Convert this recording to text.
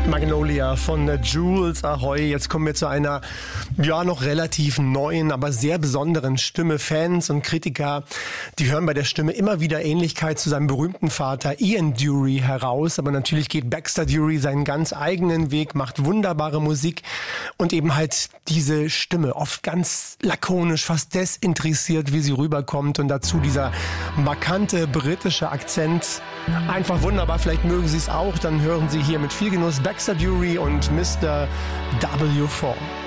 Magnolia von Jules Ahoy. Jetzt kommen wir zu einer, noch relativ neuen, aber sehr besonderen Stimme. Fans und Kritiker, die hören bei der Stimme immer wieder Ähnlichkeit zu seinem berühmten Vater Ian Dury heraus. Aber natürlich geht Baxter Dury seinen ganz eigenen Weg, macht wunderbare Musik und eben halt diese Stimme, oft ganz lakonisch, fast desinteressiert, wie sie rüberkommt. Und dazu dieser markante britische Akzent. Einfach wunderbar, vielleicht mögen Sie es auch. Dann hören Sie hier mit viel Genuss Baxter Dury und Mr. W4.